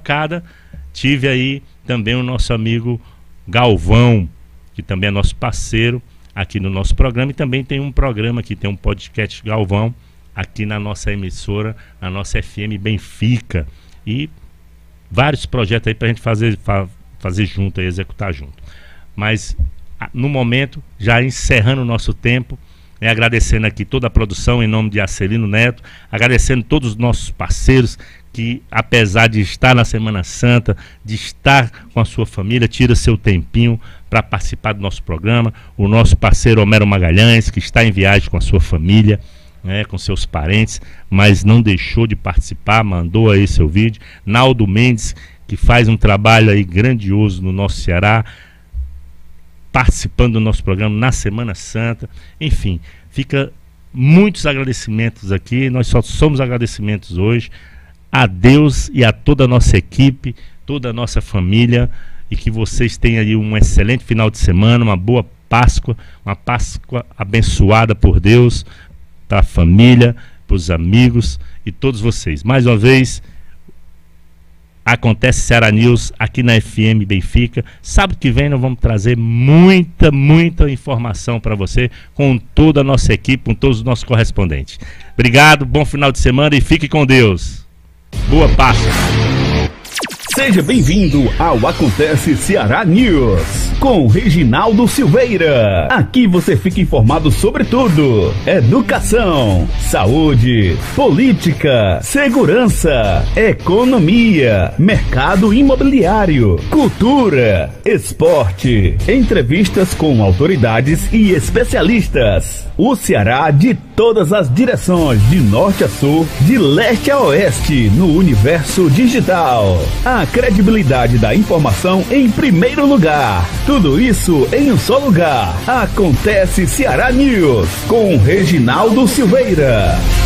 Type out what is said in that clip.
bancada, tive aí também o nosso amigo Galvão, que também é nosso parceiro aqui no nosso programa, e também tem um programa aqui, tem um podcast Galvão, aqui na nossa emissora, na nossa FM Benfica, e vários projetos aí pra gente fazer junto, aí, executar junto. Mas no momento, já encerrando o nosso tempo, agradecendo aqui toda a produção em nome de Acelino Neto, agradecendo todos os nossos parceiros que, apesar de estar na Semana Santa, de estar com a sua família, tira seu tempinho para participar do nosso programa. O nosso parceiro Homero Magalhães, que está em viagem com a sua família, com seus parentes, mas não deixou de participar, mandou aí seu vídeo. Naldo Mendes, que faz um trabalho aí grandioso no nosso Ceará, participando do nosso programa na Semana Santa. Enfim, fica muitos agradecimentos aqui, nós só somos agradecimentos hoje a Deus e a toda a nossa equipe, toda a nossa família, e que vocês tenham aí um excelente final de semana, uma boa Páscoa, uma Páscoa abençoada por Deus, para a família, para os amigos e todos vocês. Mais uma vez, acontece Ceará News aqui na FM Benfica. Sábado que vem nós vamos trazer muita informação para você, com toda a nossa equipe, com todos os nossos correspondentes. Obrigado, bom final de semana e fique com Deus. Boa Páscoa. Seja bem-vindo ao Acontece Ceará News, com Reginaldo Silveira. Aqui você fica informado sobre tudo: educação, saúde, política, segurança, economia, mercado imobiliário, cultura, esporte, entrevistas com autoridades e especialistas. O Ceará de todas as direções, de norte a sul, de leste a oeste, no universo digital. A credibilidade da informação em primeiro lugar. Tudo isso em um só lugar. Acontece Ceará News, com Reginaldo Silveira.